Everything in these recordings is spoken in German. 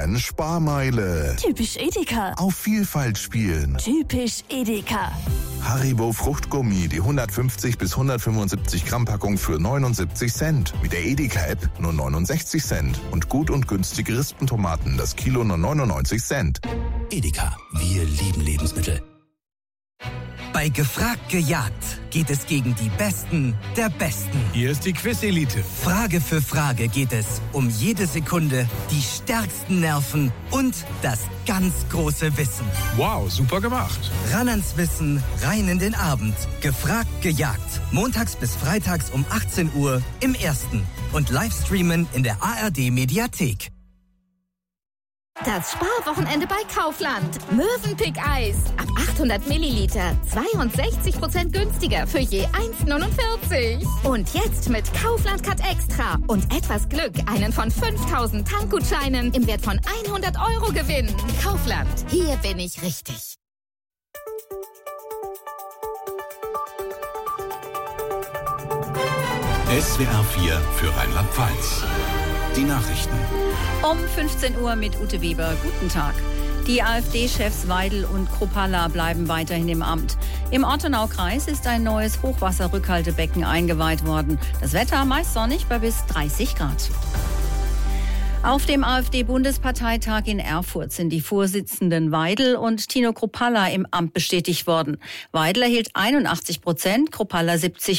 Fan Sparmeile. Typisch Edeka. Auf Vielfalt spielen. Typisch Edeka. Haribo Fruchtgummi, die 150 bis 175 Gramm Packung für 79 Cent. Mit der Edeka-App nur 69 Cent. Und gut und günstige Rispentomaten, das Kilo nur 99 Cent. Edeka, wir lieben Lebensmittel. Bei Gefragt gejagt geht es gegen die Besten der Besten. Hier ist die Quiz-Elite. Frage für Frage geht es um jede Sekunde, die stärksten Nerven und das ganz große Wissen. Wow, super gemacht. Ran ans Wissen, rein in den Abend. Gefragt gejagt. Montags bis freitags um 18 Uhr im Ersten. Und Livestreamen in der ARD-Mediathek. Das Sparwochenende bei Kaufland. Mövenpick Eis. Ab 800 Milliliter. 62% günstiger für je 1,49. Und jetzt mit Kaufland Cut Extra. Und etwas Glück einen von 5000 Tankgutscheinen im Wert von 100 € gewinnen. Kaufland. Hier bin ich richtig. SWR 4 für Rheinland-Pfalz. Die Nachrichten. Um 15 Uhr mit Ute Weber. Guten Tag. Die AfD-Chefs Weidel und Kruppalla bleiben weiterhin im Amt. Im Ortenaukreis ist ein neues Hochwasserrückhaltebecken eingeweiht worden. Das Wetter meist sonnig bei bis 30 Grad. Auf dem AfD-Bundesparteitag in Erfurt sind die Vorsitzenden Weidel und Tino Kruppalla im Amt bestätigt worden. Weidel erhielt 81%, Kruppalla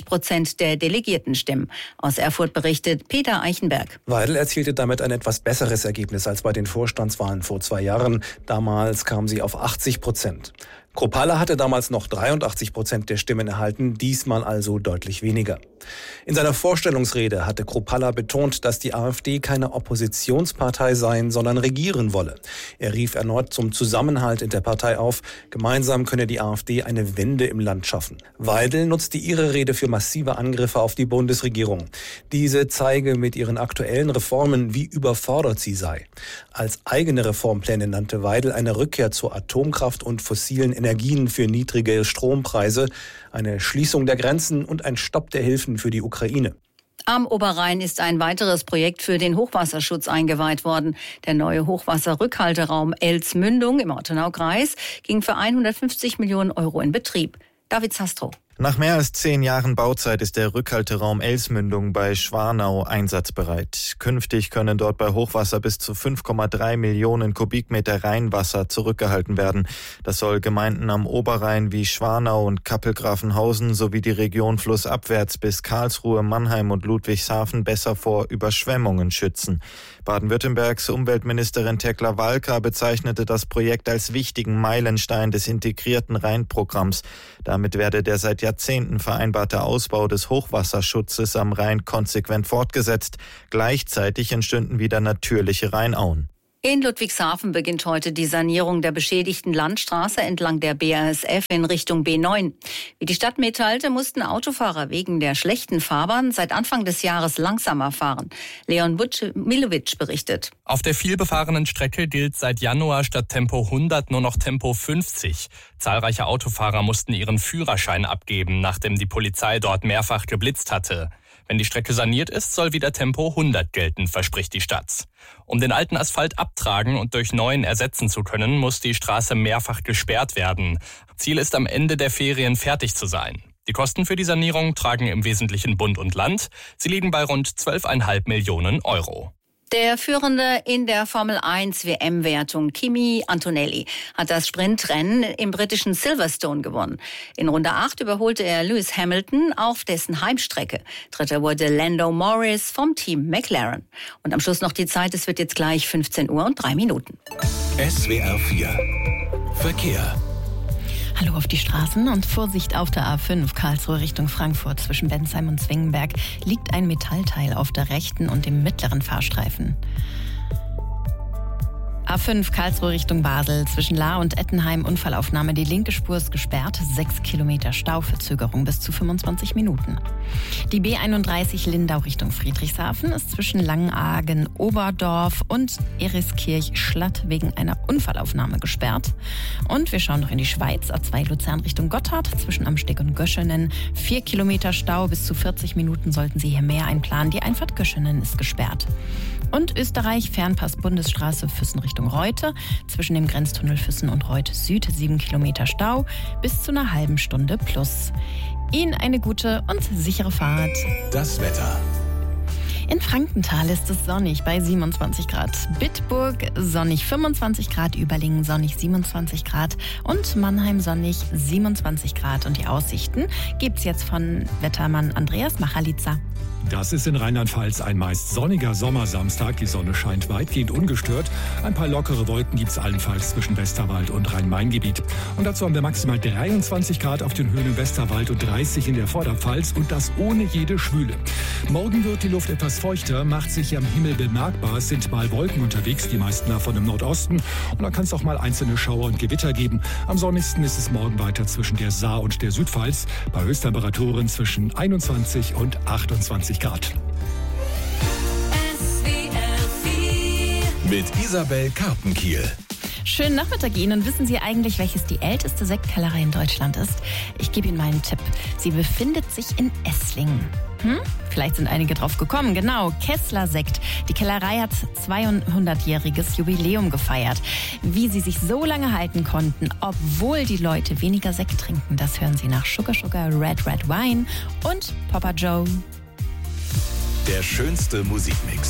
70% der Delegiertenstimmen. Aus Erfurt berichtet Peter Eichenberg. Weidel erzielte damit ein etwas besseres Ergebnis als bei den Vorstandswahlen vor 2 Jahren. Damals kam sie auf 80%. Kruppalla hatte damals noch 83% der Stimmen erhalten, diesmal also deutlich weniger. In seiner Vorstellungsrede hatte Kruppalla betont, dass die AfD keine Oppositionspartei sein, sondern regieren wolle. Er rief erneut zum Zusammenhalt in der Partei auf. Gemeinsam könne die AfD eine Wende im Land schaffen. Weidel nutzte ihre Rede für massive Angriffe auf die Bundesregierung. Diese zeige mit ihren aktuellen Reformen, wie überfordert sie sei. Als eigene Reformpläne nannte Weidel eine Rückkehr zur Atomkraft und fossilen Energien für niedrige Strompreise, eine Schließung der Grenzen und ein Stopp der Hilfen für die Ukraine. Am Oberrhein ist ein weiteres Projekt für den Hochwasserschutz eingeweiht worden. Der neue Hochwasserrückhalteraum Elsmündung im Ortenaukreis ging für 150 Millionen € in Betrieb. David Sastro. Nach mehr als 10 Jahren Bauzeit ist der Rückhalteraum Elsmündung bei Schwarnau einsatzbereit. Künftig können dort bei Hochwasser bis zu 5,3 Millionen Kubikmeter Rheinwasser zurückgehalten werden. Das soll Gemeinden am Oberrhein wie Schwarnau und Kappelgrafenhausen sowie die Region flussabwärts bis Karlsruhe, Mannheim und Ludwigshafen besser vor Überschwemmungen schützen. Baden-Württembergs Umweltministerin Tekla Walker bezeichnete das Projekt als wichtigen Meilenstein des integrierten Rheinprogramms. Damit werde der seit Jahrzehnten vereinbarte Ausbau des Hochwasserschutzes am Rhein konsequent fortgesetzt. Gleichzeitig entstünden wieder natürliche Rheinauen. In Ludwigshafen beginnt heute die Sanierung der beschädigten Landstraße entlang der BASF in Richtung B9. Wie die Stadt mitteilte, mussten Autofahrer wegen der schlechten Fahrbahn seit Anfang des Jahres langsamer fahren. Leon Milovic berichtet. Auf der vielbefahrenen Strecke gilt seit Januar statt Tempo 100 nur noch Tempo 50. Zahlreiche Autofahrer mussten ihren Führerschein abgeben, nachdem die Polizei dort mehrfach geblitzt hatte. Wenn die Strecke saniert ist, soll wieder Tempo 100 gelten, verspricht die Stadt. Um den alten Asphalt abtragen und durch neuen ersetzen zu können, muss die Straße mehrfach gesperrt werden. Ziel ist, am Ende der Ferien fertig zu sein. Die Kosten für die Sanierung tragen im Wesentlichen Bund und Land. Sie liegen bei rund 12,5 Millionen €. Der Führende in der Formel 1 WM-Wertung, Kimi Antonelli, hat das Sprintrennen im britischen Silverstone gewonnen. In Runde 8 überholte er Lewis Hamilton auf dessen Heimstrecke. Dritter wurde Lando Norris vom Team McLaren. Und am Schluss noch die Zeit, es wird jetzt gleich 15:03. SWR 4 Verkehr. Hallo auf die Straßen und Vorsicht auf der A5 Karlsruhe Richtung Frankfurt. Zwischen Bensheim und Zwingenberg liegt ein Metallteil auf der rechten und dem mittleren Fahrstreifen. A5 Karlsruhe Richtung Basel. Zwischen Lahr und Ettenheim Unfallaufnahme. Die linke Spur ist gesperrt. 6 Kilometer Stauverzögerung bis zu 25 Minuten. Die B31 Lindau Richtung Friedrichshafen ist zwischen Langenargen, Oberdorf und Eriskirch-Schlatt wegen einer Unfallaufnahme gesperrt. Und wir schauen noch in die Schweiz. A2 Luzern Richtung Gotthard zwischen Amsteg und Göschenen. 4 Kilometer Stau bis zu 40 Minuten sollten Sie hier mehr einplanen. Die Einfahrt Göschenen ist gesperrt. Und Österreich, Fernpass Bundesstraße Füssen Richtung Reute. Zwischen dem Grenztunnel Füssen und Reute Süd 7 Kilometer Stau bis zu einer halben Stunde plus. Ihnen eine gute und sichere Fahrt. Das Wetter. In Frankenthal ist es sonnig bei 27 Grad. Bitburg sonnig 25 Grad, Überlingen sonnig 27 Grad und Mannheim sonnig 27 Grad. Und die Aussichten gibt's jetzt von Wettermann Andreas Machalitzer. Das ist in Rheinland-Pfalz ein meist sonniger Sommersamstag. Die Sonne scheint weitgehend ungestört. Ein paar lockere Wolken gibt es allenfalls zwischen Westerwald und Rhein-Main-Gebiet. Und dazu haben wir maximal 23 Grad auf den Höhen im Westerwald und 30 in der Vorderpfalz und das ohne jede Schwüle. Morgen wird die Luft etwas feuchter, macht sich am Himmel bemerkbar. Es sind mal Wolken unterwegs, die meisten davon im Nordosten. Und dann kann es auch mal einzelne Schauer und Gewitter geben. Am sonnigsten ist es morgen weiter zwischen der Saar und der Südpfalz. Bei Höchsttemperaturen zwischen 21 und 28 Grad. Mit Isabel Karpenkiel. Schönen Nachmittag Ihnen. Wissen Sie eigentlich, welches die älteste Sektkellerei in Deutschland ist? Ich gebe Ihnen mal einen Tipp. Sie befindet sich in Esslingen. Vielleicht sind einige drauf gekommen. Genau, Kessler Sekt. Die Kellerei hat 200-jähriges Jubiläum gefeiert. Wie sie sich so lange halten konnten, obwohl die Leute weniger Sekt trinken, das hören Sie nach Sugar Sugar, Red Red Wine und Papa Joe. Der schönste Musikmix.